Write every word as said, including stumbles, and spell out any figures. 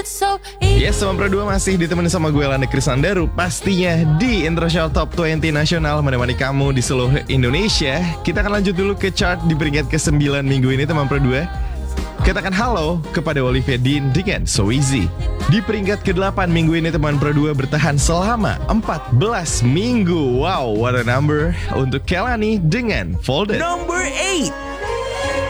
Yes, teman Pro dua masih ditemani sama gue Landa Krisandaru. Pastinya di Intro Show Top dua puluh Nasional menemani kamu di seluruh Indonesia. Kita akan lanjut dulu ke chart di peringkat kesembilan minggu ini teman Pro dua. Katakan halo kepada Olivia Dean dengan So Easy. Di peringkat kedelapan minggu ini teman Pro dua bertahan selama empat belas minggu. Wow, what a number. Untuk Kelani dengan Folded. Number eight.